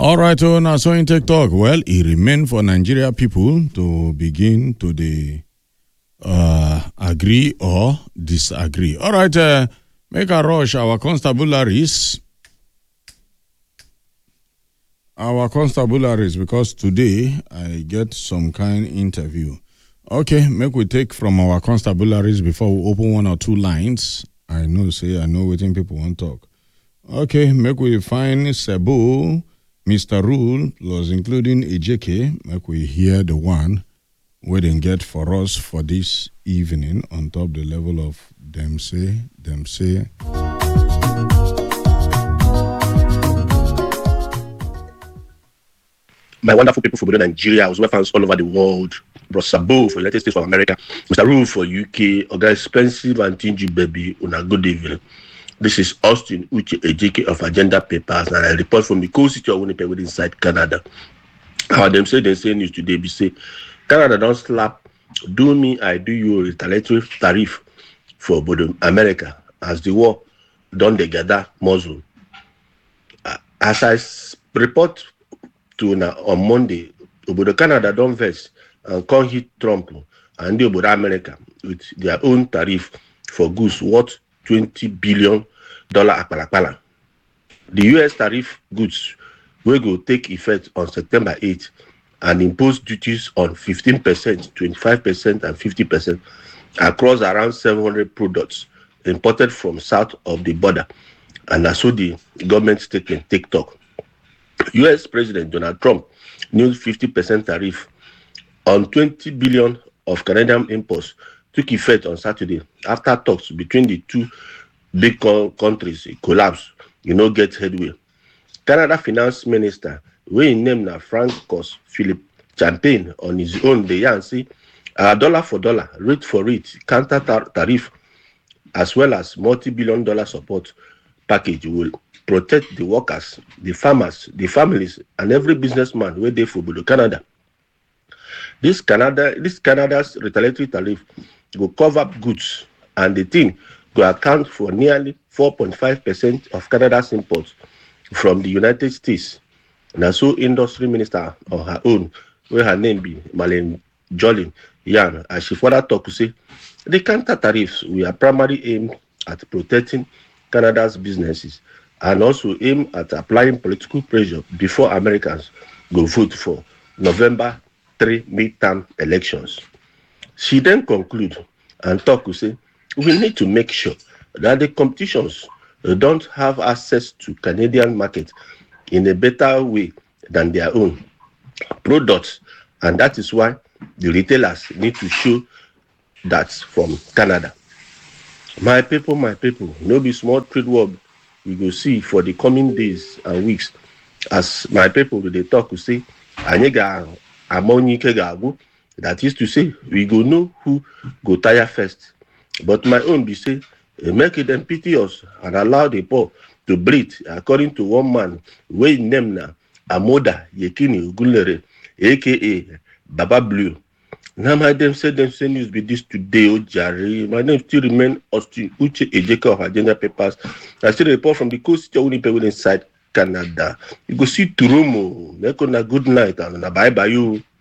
All right, so now so in TikTok, well, it remains for Nigeria people to begin to agree or disagree. All right, make a rush our constabularies. Because today I get some kind interview. Okay, make we take from our constabularies before we open one or two lines. I know what people want to talk. Okay, make we find Cebu, Mr. Rule, plus including Ejike. Make we hear the one we didn't get for us for this evening on top the level of them say. My wonderful people from Nigeria, as well fans all over the world. Bro Sabo for United States of America, Mr. Rule for UK, Oga Expensive and Tingy Baby, una good evening. This is Austin Uche Ejike of Agenda Papers, and I report from the coast city of Winnipeg inside Canada. How them say news today, be say Canada don't slap, do me, I do you retaliatory tariff for America as the war done the gather muzzle. As I report to on Monday, Obodo Canada don't vex and come hit Trump and the Obodo America with their own tariff for goods worth $20 billion akpalakpala. The US tariff goods will go take effect on September 8th and impose duties on 15%, 25%, and 50% across around 700 products imported from south of the border. And that's what the government statement TikTok. US President Donald Trump new 50% tariff on 20 billion of Canadian imports took effect on Saturday after talks between the two big countries collapsed, get headway. Canada Finance Minister, we named Francois Philippe Champagne on his own, the say dollar for dollar, rate for rate, counter tariff, as well as multi-billion dollar support package will protect the workers, the farmers, the families, and every businessman where they for Canada. This Canada's retaliatory tariff will cover goods, and the thing will account for nearly 4.5% of Canada's imports from the United States. And so industry minister on her own, where her name be Marlene Jolin Yan, as she further talk to say, the counter tariffs we are primarily aimed at protecting Canada's businesses and also aim at applying political pressure before Americans go vote for November 3 midterm elections. She then conclude and talk to say, we need to make sure that the competitions don't have access to Canadian market in a better way than their own products, and that is why the retailers need to show that from Canada. My people, no be small trade war we go see for the coming days and weeks. As my people they talk to say, that is to say, we go know who go tire first. But my own be say, make them pity us and allow the poor to breathe, according to one man, way named Amoda Yekini Ugulere, aka Baba Blue. Now my them say news be this today, Jari. My name still remain Austin Uche Ejeke of Agenda Papers. I still report from the coast city of Winnipeg inside Canada. You go see Turumo. Make on a good night and bye bye you.